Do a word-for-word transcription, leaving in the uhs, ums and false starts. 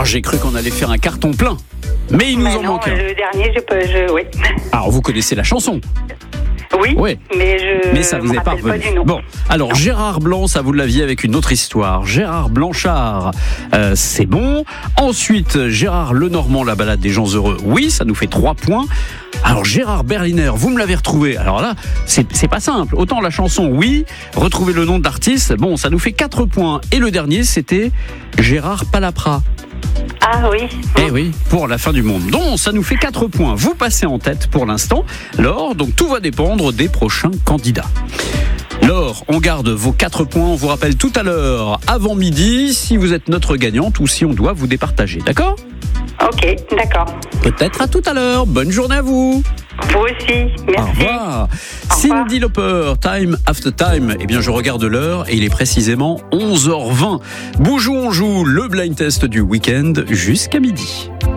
Alors, j'ai cru qu'on allait faire un carton plein. Mais il nous Mais en non, manque un. le dernier, je peux, je, oui. Alors, vous connaissez la chanson? Oui, Oui. mais je Mais ça vous me est pas rappelle pas revenu. du nom. Bon, alors Non. Gérard Blanc, ça vous l'aviez avec une autre histoire. Gérard Blanchard, euh, c'est bon. Ensuite, Gérard Lenormand, la balade des gens heureux. Oui, ça nous fait trois points. Alors Gérard Berliner, vous me l'avez retrouvé. Alors là, c'est, c'est pas simple. Autant la chanson, oui. Retrouver le nom de l'artiste, bon, ça nous fait quatre points. Et le dernier, c'était Gérard Palapra. Ah oui. Eh oui, pour la fin du monde. Donc, ça nous fait quatre points. Vous passez en tête pour l'instant. Laure, donc tout va dépendre des prochains candidats. Laure, on garde vos quatre points. On vous rappelle tout à l'heure, avant midi, si vous êtes notre gagnante ou si on doit vous départager. D'accord ? Ok, d'accord. Peut-être à tout à l'heure. Bonne journée à vous. Vous aussi, merci. Au revoir. Au revoir. Cyndi Lauper, Time After Time. Eh bien, je regarde l'heure et il est précisément onze heures vingt. Bougou, on joue le blind test du week-end jusqu'à midi.